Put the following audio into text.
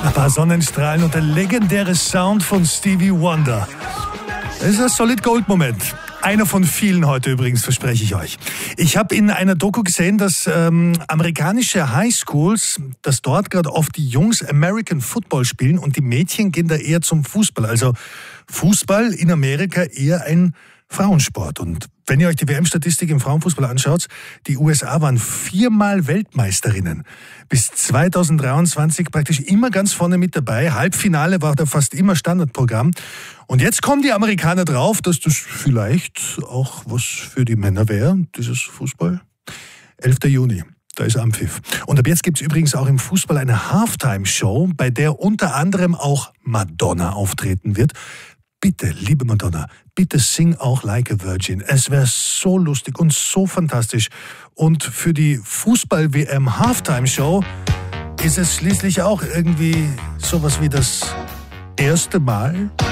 Ein paar Sonnenstrahlen und der legendäre Sound von Stevie Wonder. Das ist ein Solid Gold Moment. Einer von vielen heute übrigens, verspreche ich euch. Ich habe in einer Doku gesehen, dass amerikanische Highschools, dass dort gerade oft die Jungs American Football spielen und die Mädchen gehen da eher zum Fußball. Also Fußball in Amerika eher ein Frauensport. Und wenn ihr euch die WM-Statistik im Frauenfußball anschaut, die USA waren 4-mal Weltmeisterinnen. Bis 2023 praktisch immer ganz vorne mit dabei. Halbfinale war da fast immer Standardprogramm. Und jetzt kommen die Amerikaner drauf, dass das vielleicht auch was für die Männer wäre, dieses Fußball. 11. Juni. Da ist Anpfiff. Und ab jetzt gibt es übrigens auch im Fußball eine Halftime-Show, bei der unter anderem auch Madonna auftreten wird. Bitte, liebe Madonna, bitte sing auch Like a Virgin. Es wäre so lustig und so fantastisch. Und für die Fußball-WM Halftime-Show ist es schließlich auch irgendwie sowas wie das erste Mal,